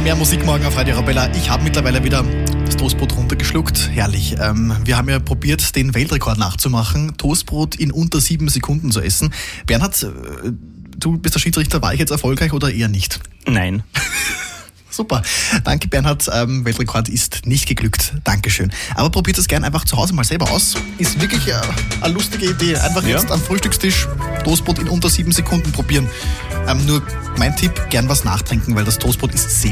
Mehr Musik morgen auf Radio Arabella. Ich habe mittlerweile wieder das Toastbrot runtergeschluckt. Herrlich. Wir haben ja probiert, den Weltrekord nachzumachen, Toastbrot in unter 7 Sekunden zu essen. Bernhard, du bist der Schiedsrichter. War ich jetzt erfolgreich oder eher nicht? Nein. Super. Danke, Bernhard. Weltrekord ist nicht geglückt. Dankeschön. Aber probiert es gerne einfach zu Hause mal selber aus. Ist wirklich eine lustige Idee. Einfach jetzt am Frühstückstisch Toastbrot in unter 7 Sekunden probieren. Nur mein Tipp, gern was nachtrinken, weil das Toastbrot ist sehr